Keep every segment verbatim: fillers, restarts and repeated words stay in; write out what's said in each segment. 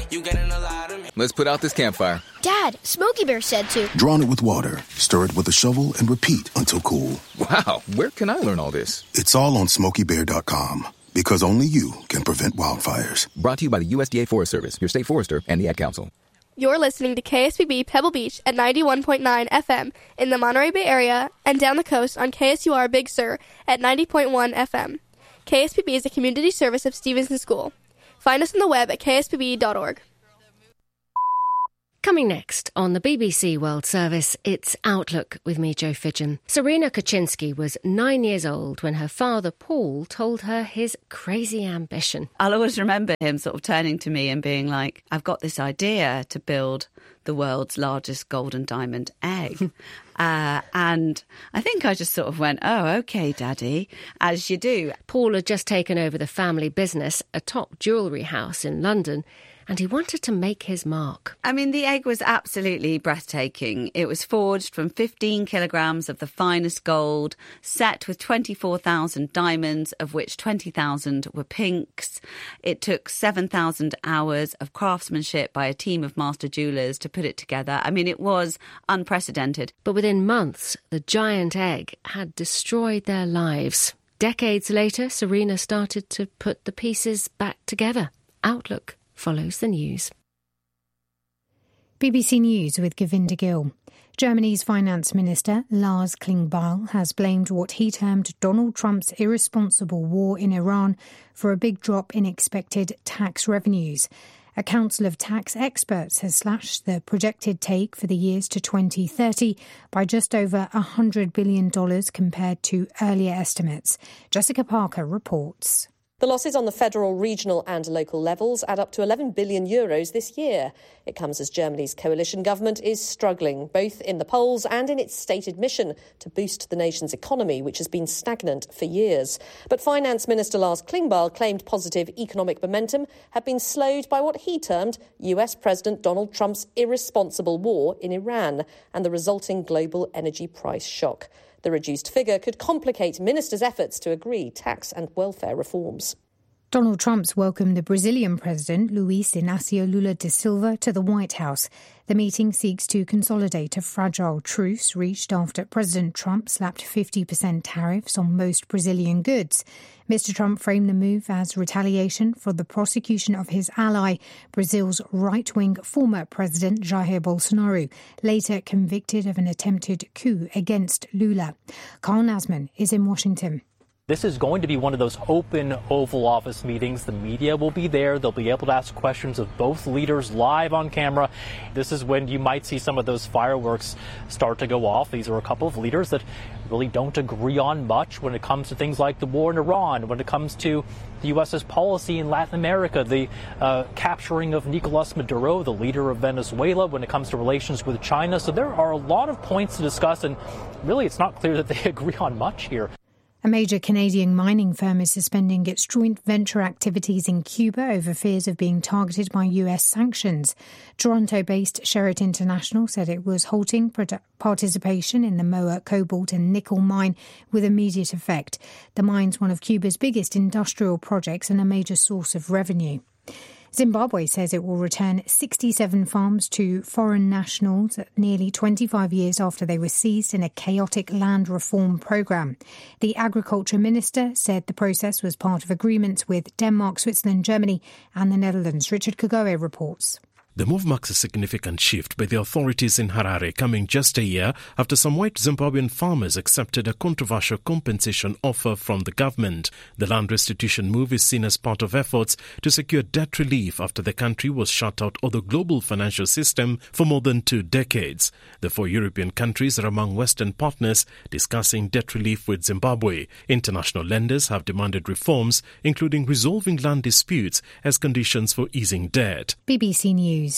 You getting a lot of me. Let's put out this campfire. Dad, Smokey Bear said to. Drown it with water, stir it with a shovel, and repeat until cool. Wow, where can I learn all this? It's all on smokey bear dot com. Because only you can prevent wildfires. Brought to you by the U S D A Forest Service, your state forester, and the Ad Council. You're listening to K S B B Pebble Beach at ninety-one point nine F M in the Monterey Bay Area and down the coast on K S U R Big Sur at ninety point one F M. K S B B is a community service of Stevenson School. Find us on the web at k s b b dot org. Coming next on the B B C World Service, it's Outlook with me, Jo Fidgen. Serena Kaczynski was nine years old when her father, Paul, told her his crazy ambition. I'll always remember him sort of turning to me and being like, I've got this idea to build the world's largest gold and diamond egg. uh, and I think I just sort of went, oh, OK, Daddy, as you do. Paul had just taken over the family business, a top jewellery house in London, and he wanted to make his mark. I mean, the egg was absolutely breathtaking. It was forged from fifteen kilograms of the finest gold, set with twenty-four thousand diamonds, of which twenty thousand were pinks. It took seven thousand hours of craftsmanship by a team of master jewellers to put it together. I mean, it was unprecedented. But within months, the giant egg had destroyed their lives. Decades later, Serena started to put the pieces back together. Outlook follows the news. B B C News with Govinda Gill. Germany's finance minister, Lars Klingbeil, has blamed what he termed Donald Trump's irresponsible war in Iran for a big drop in expected tax revenues. A council of tax experts has slashed the projected take for the years to twenty thirty by just over one hundred billion dollars compared to earlier estimates. Jessica Parker reports. The losses on the federal, regional and local levels add up to eleven billion euros this year. It comes as Germany's coalition government is struggling, both in the polls and in its stated mission to boost the nation's economy, which has been stagnant for years. But Finance Minister Lars Klingbeil claimed positive economic momentum had been slowed by what he termed U S President Donald Trump's irresponsible war in Iran and the resulting global energy price shock. The reduced figure could complicate ministers' efforts to agree tax and welfare reforms. Donald Trump's welcomed the Brazilian president, Luiz Inácio Lula da Silva, to the White House. The meeting seeks to consolidate a fragile truce reached after President Trump slapped fifty percent tariffs on most Brazilian goods. Mister Trump framed the move as retaliation for the prosecution of his ally, Brazil's right-wing former president Jair Bolsonaro, later convicted of an attempted coup against Lula. Carl Nasman is in Washington. This is going to be one of those open Oval Office meetings. The media will be there. They'll be able to ask questions of both leaders live on camera. This is when you might see some of those fireworks start to go off. These are a couple of leaders that really don't agree on much when it comes to things like the war in Iran, when it comes to the U S's policy in Latin America, the uh, capturing of Nicolas Maduro, the leader of Venezuela, when it comes to relations with China. So there are a lot of points to discuss, and really it's not clear that they agree on much here. A major Canadian mining firm is suspending its joint venture activities in Cuba over fears of being targeted by U S sanctions. Toronto-based Sherritt International said it was halting participation in the Moa cobalt and nickel mine with immediate effect. The mine's one of Cuba's biggest industrial projects and a major source of revenue. Zimbabwe says it will return sixty-seven farms to foreign nationals nearly twenty-five years after they were seized in a chaotic land reform programme. The agriculture minister said the process was part of agreements with Denmark, Switzerland, Germany and the Netherlands. Richard Kagoe reports. The move marks a significant shift by the authorities in Harare, coming just a year after some white Zimbabwean farmers accepted a controversial compensation offer from the government. The land restitution move is seen as part of efforts to secure debt relief after the country was shut out of the global financial system for more than two decades. The four European countries are among Western partners discussing debt relief with Zimbabwe. International lenders have demanded reforms, including resolving land disputes as conditions for easing debt. B B C News.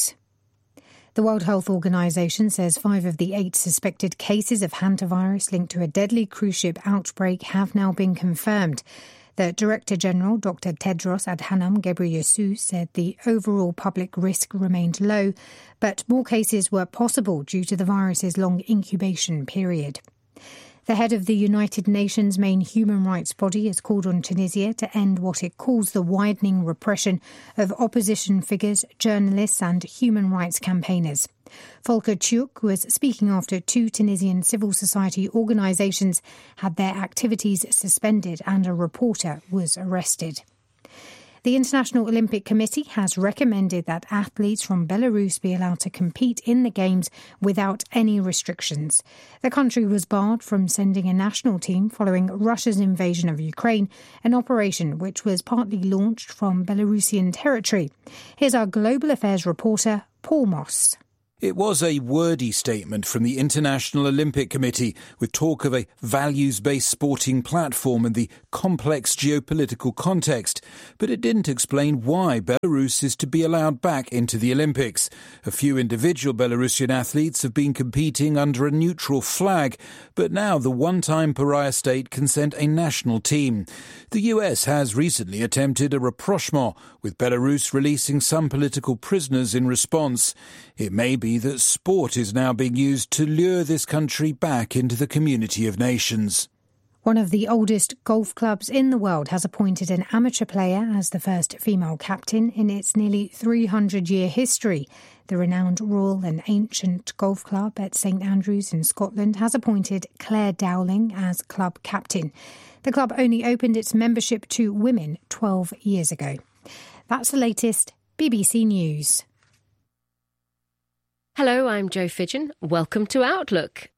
The World Health Organization says five of the eight suspected cases of hantavirus linked to a deadly cruise ship outbreak have now been confirmed. The Director General, Doctor Tedros Adhanom Ghebreyesus, said the overall public risk remained low, but more cases were possible due to the virus's long incubation period. The head of the United Nations main human rights body has called on Tunisia to end what it calls the widening repression of opposition figures, journalists and human rights campaigners. Volker Türk was speaking after two Tunisian civil society organisations had their activities suspended and a reporter was arrested. The International Olympic Committee has recommended that athletes from Belarus be allowed to compete in the Games without any restrictions. The country was barred from sending a national team following Russia's invasion of Ukraine, an operation which was partly launched from Belarusian territory. Here's our global affairs reporter, Paul Moss. It was a wordy statement from the International Olympic Committee, with talk of a values-based sporting platform and the complex geopolitical context. But it didn't explain why Belarus is to be allowed back into the Olympics. A few individual Belarusian athletes have been competing under a neutral flag, but now the one-time pariah state can send a national team. The U S has recently attempted a rapprochement, with Belarus releasing some political prisoners in response. It may be that sport is now being used to lure this country back into the community of nations. One of the oldest golf clubs in the world has appointed an amateur player as the first female captain in its nearly three hundred year history. The renowned Royal and Ancient Golf Club at St Andrews in Scotland has appointed Claire Dowling as club captain. The club only opened its membership to women twelve years ago. That's the latest B B C News. Hello, I'm Jo Fidgen. Welcome to Outlook.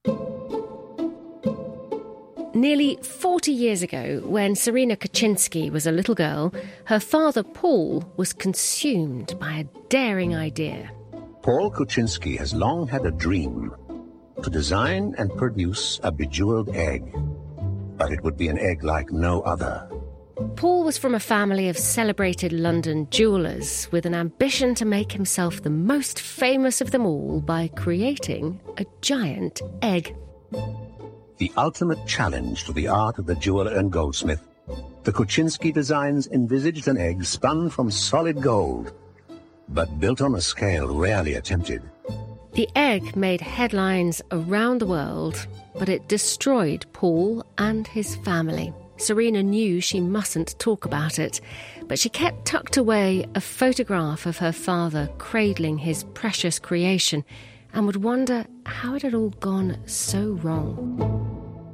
Nearly forty years ago, when Serena Kaczynski was a little girl, her father Paul was consumed by a daring idea. Paul Kaczynski has long had a dream to design and produce a bejeweled egg. But it would be an egg like no other. Paul was from a family of celebrated London jewellers with an ambition to make himself the most famous of them all by creating a giant egg. The ultimate challenge to the art of the jeweller and goldsmith, the Kaczynski designs envisaged an egg spun from solid gold, but built on a scale rarely attempted. The egg made headlines around the world, but it destroyed Paul and his family. Serena knew she mustn't talk about it, but she kept tucked away a photograph of her father cradling his precious creation and would wonder how it had all gone so wrong.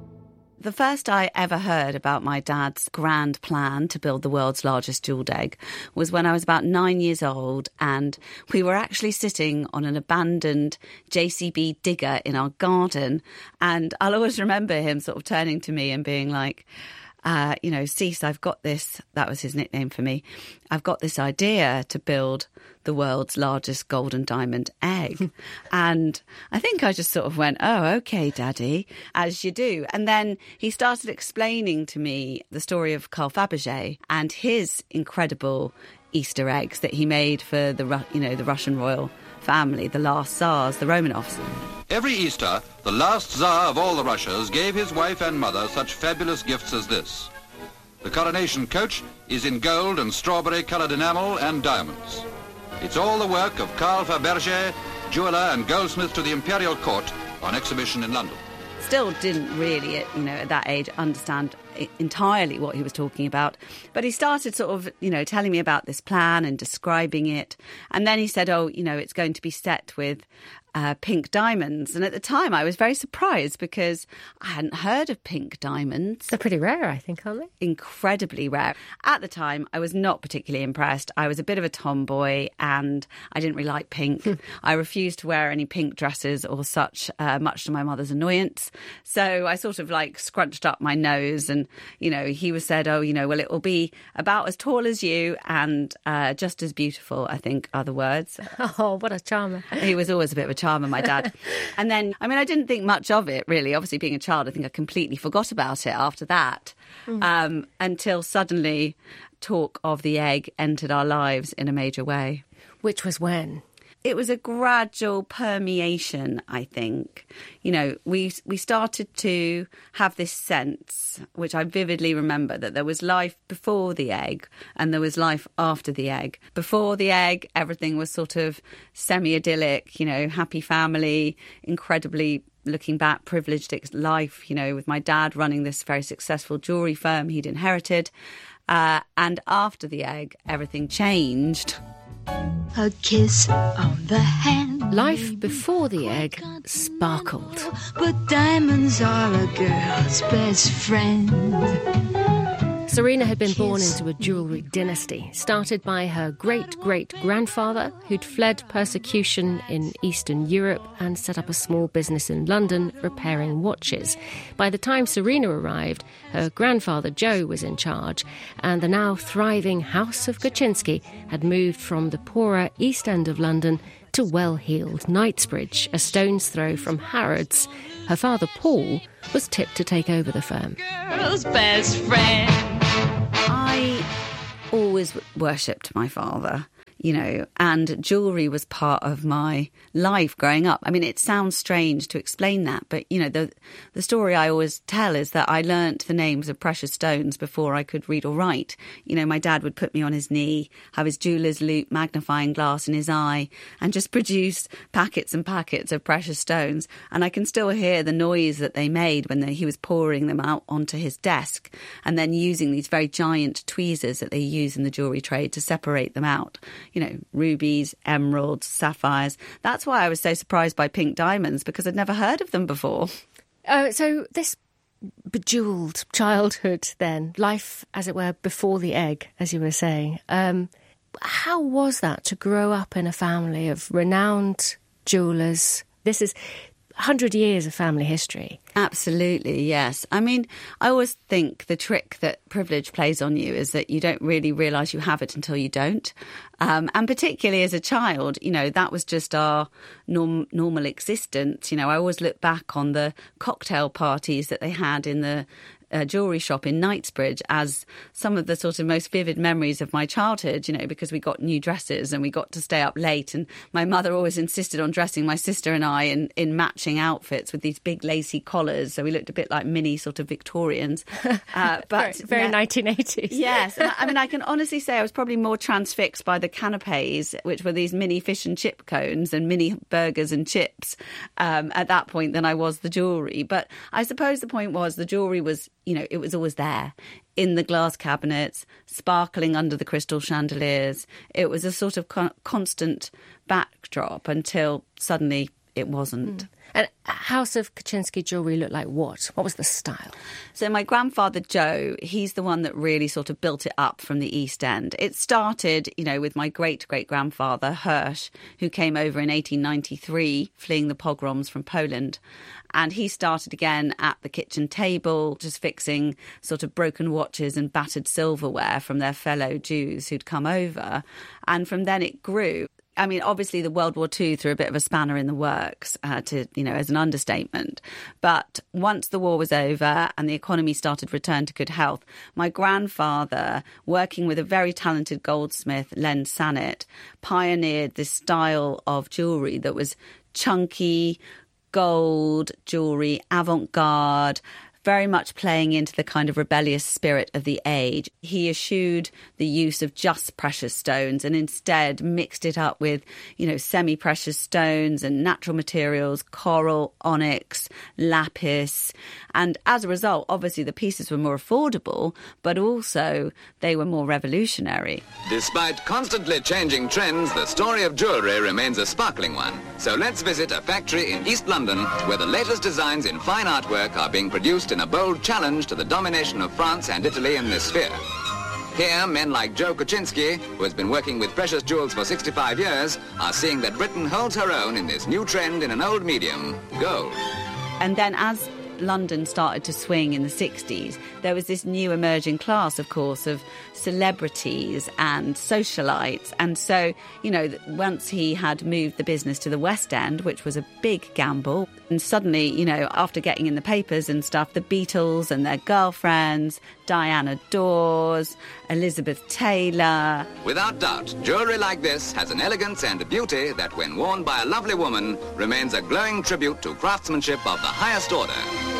The first I ever heard about my dad's grand plan to build the world's largest jewelled egg was when I was about nine years old, and we were actually sitting on an abandoned J C B digger in our garden, and I'll always remember him sort of turning to me and being like, Uh, you know, Cease, I've got this, that was his nickname for me, I've got this idea to build the world's largest gold and diamond egg. And I think I just sort of went, oh, OK, Daddy, as you do. And then he started explaining to me the story of Carl Fabergé and his incredible Easter eggs that he made for the, you know, the Russian royal family, the last Tsars, the Romanovs. Every Easter, the last Tsar of all the Russias gave his wife and mother such fabulous gifts as this. The coronation coach is in gold and strawberry-coloured enamel and diamonds. It's all the work of Carl Fabergé, jeweller and goldsmith to the imperial court, on exhibition in London. Still didn't really, you know, at that age understand entirely what he was talking about. But he started sort of, you know, telling me about this plan and describing it. And then he said, oh, you know, it's going to be set with uh, pink diamonds. And at the time I was very surprised because I hadn't heard of pink diamonds. They're pretty rare, I think, aren't they? Incredibly rare. At the time, I was not particularly impressed. I was a bit of a tomboy and I didn't really like pink. I refused to wear any pink dresses or such, uh, much to my mother's annoyance. So I sort of like scrunched up my nose and, you know, he was said, oh, you know, well, it will be about as tall as you and uh, just as beautiful, I think, are the words. Oh, what a charmer. He was always a bit of a charmer, my dad. And then, I mean, I didn't think much of it, really. Obviously, being a child, I think I completely forgot about it after that, mm. um, until suddenly talk of the egg entered our lives in a major way. Which was when? It was a gradual permeation, I think. You know, we we started to have this sense, which I vividly remember, that there was life before the egg and there was life after the egg. Before the egg, everything was sort of semi-idyllic, you know, happy family, incredibly looking back, privileged life, you know, with my dad running this very successful jewellery firm he'd inherited. Uh, and after the egg, everything changed. A kiss on the hand. Life before the egg sparkled. But diamonds are a girl's best friend. Serena had been born into a jewellery dynasty, started by her great-great-grandfather, who'd fled persecution in Eastern Europe and set up a small business in London repairing watches. By the time Serena arrived, her grandfather Joe was in charge, and the now thriving House of Kociński had moved from the poorer East End of London to well-heeled Knightsbridge, a stone's throw from Harrods. Her father, Paul, was tipped to take over the firm. Girl's best friend. I always worshipped my father, you know, and jewellery was part of my life growing up. I mean, it sounds strange to explain that, but, you know, the the story I always tell is that I learnt the names of precious stones before I could read or write. You know, my dad would put me on his knee, have his jeweller's loupe magnifying glass in his eye, and just produce packets and packets of precious stones. And I can still hear the noise that they made when they, he was pouring them out onto his desk, and then using these very giant tweezers that they use in the jewellery trade to separate them out. You know, rubies, emeralds, sapphires. That's why I was so surprised by pink diamonds, because I'd never heard of them before. Uh, so this bejewelled childhood then, life, as it were, before the egg, as you were saying, um, how was that to grow up in a family of renowned jewellers? This is one hundred years of family history. Absolutely, yes. I mean, I always think the trick that privilege plays on you is that you don't really realise you have it until you don't. Um, and particularly as a child, you know, that was just our norm- normal existence. You know, I always look back on the cocktail parties that they had in the Uh, jewellery shop in Knightsbridge as some of the sort of most vivid memories of my childhood, you know, because we got new dresses and we got to stay up late, and my mother always insisted on dressing my sister and I in, in matching outfits with these big lacy collars, so we looked a bit like mini sort of Victorians. Uh, but very very yeah, nineteen eighties. Yes. And I, I mean, I can honestly say I was probably more transfixed by the canapes, which were these mini fish and chip cones and mini burgers and chips um, at that point than I was the jewellery. But I suppose the point was the jewellery was, you know, it was always there in the glass cabinets, sparkling under the crystal chandeliers. It was a sort of con- constant backdrop until suddenly it wasn't. Mm. And House of Kociński jewellery looked like what? What was the style? So my grandfather, Joe, he's the one that really sort of built it up from the East End. It started, you know, with my great-great-grandfather, Hirsch, who came over in eighteen ninety-three, fleeing the pogroms from Poland. And he started again at the kitchen table, just fixing sort of broken watches and battered silverware from their fellow Jews who'd come over. And from then it grew. I mean, obviously the World War Two threw a bit of a spanner in the works, uh, to, you know, as an understatement. But once the war was over and the economy started to return to good health, my grandfather, working with a very talented goldsmith, Len Sannett, pioneered this style of jewellery that was chunky, gold jewellery, avant-garde, very much playing into the kind of rebellious spirit of the age. He eschewed the use of just precious stones and instead mixed it up with, you know, semi-precious stones and natural materials, coral, onyx, lapis. And as a result, obviously the pieces were more affordable, but also they were more revolutionary. Despite constantly changing trends, the story of jewellery remains a sparkling one. So let's visit a factory in East London where the latest designs in fine artwork are being produced in a bold challenge to the domination of France and Italy in this sphere. Here, men like Joe Kociński, who has been working with precious jewels for sixty-five years, are seeing that Britain holds her own in this new trend in an old medium, gold. And then as London started to swing in the sixties, there was this new emerging class, of course, of celebrities and socialites. And so, you know, once he had moved the business to the West End, which was a big gamble, and suddenly, you know, after getting in the papers and stuff, the Beatles and their girlfriends, Diana Dawes, Elizabeth Taylor. Without doubt, jewellery like this has an elegance and a beauty that, when worn by a lovely woman, remains a glowing tribute to craftsmanship of the highest order.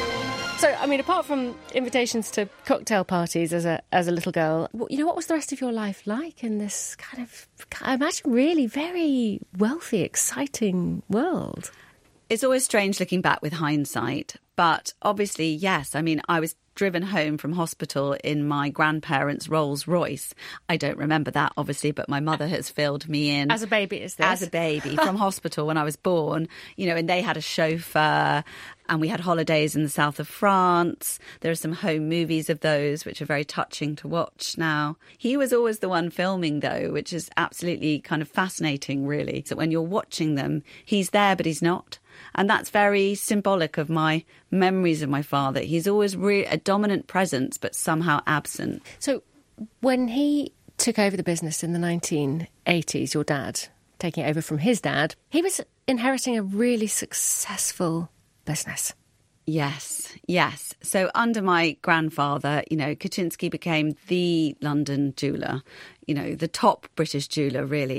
So, I mean, apart from invitations to cocktail parties as a as a little girl, you know, what was the rest of your life like in this kind of, I imagine, really very wealthy, exciting world? It's always strange looking back with hindsight. But obviously, yes, I mean, I was driven home from hospital in my grandparents' Rolls Royce. I don't remember that, obviously, but my mother has filled me in. As a baby, is this? As a baby, from hospital when I was born, you know, and they had a chauffeur and we had holidays in the south of France. There are some home movies of those, which are very touching to watch now. He was always the one filming, though, which is absolutely kind of fascinating, really. So when you're watching them, he's there, but he's not. And that's very symbolic of my memories of my father. He's always re- a dominant presence, but somehow absent. So when he took over the business in the nineteen eighties, your dad, taking it over from his dad, he was inheriting a really successful business. Yes, yes. So under my grandfather, you know, Kutczynski became the London jeweller, you know, the top British jeweller, really.